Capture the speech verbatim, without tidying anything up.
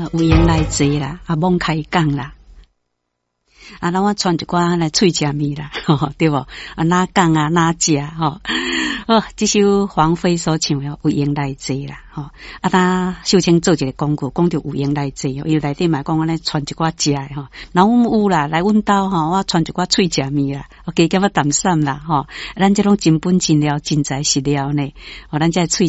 啊，有闲来坐啦，啊，罔开讲啦。啊，那我传一寡来喙食面啦，吼，对无？啊，哪讲啊，哪食吼？哦，这首黄飞所唱的《有闲来坐》啦，吼。啊，他秀清做一个广告，讲到有闲来坐，伊内底嘛讲安尼传一寡食的吼。然后阮有啦，来阮兜吼，我传一寡喙食面啦，我加减啊淡散啦，吼。咱这种真本真料，真材实料呢，哦，咱这喙。